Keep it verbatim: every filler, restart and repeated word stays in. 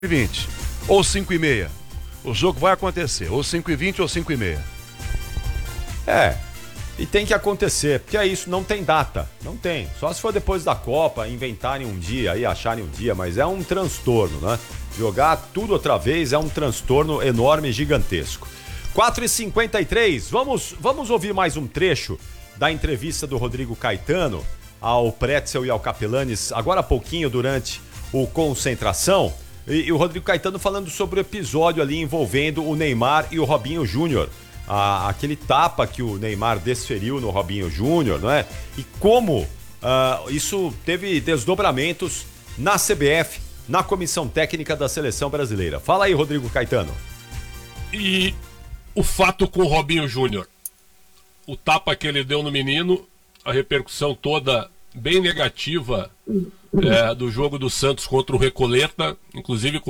e vinte ou cinco e meia. O jogo vai acontecer, ou cinco e vinte ou cinco e meia. É, e tem que acontecer, porque é isso, não tem data, não tem. Só se for depois da Copa, inventarem um dia aí, acharem um dia, mas é um transtorno, né? Jogar tudo outra vez é um transtorno enorme, gigantesco. quatro e cinquenta e três, vamos, vamos ouvir mais um trecho da entrevista do Rodrigo Caetano ao Pretzel e ao Capelanes, agora há pouquinho durante o Concentração, e, e o Rodrigo Caetano falando sobre o episódio ali envolvendo o Neymar e o Robinho Júnior. Ah, aquele tapa que o Neymar desferiu no Robinho Júnior, não é? E como ah, isso teve desdobramentos na C B F, na Comissão Técnica da Seleção Brasileira. Fala aí, Rodrigo Caetano. E o fato com o Robinho Júnior, o tapa que ele deu no menino, a repercussão toda bem negativa é, do jogo do Santos contra o Recoleta, inclusive com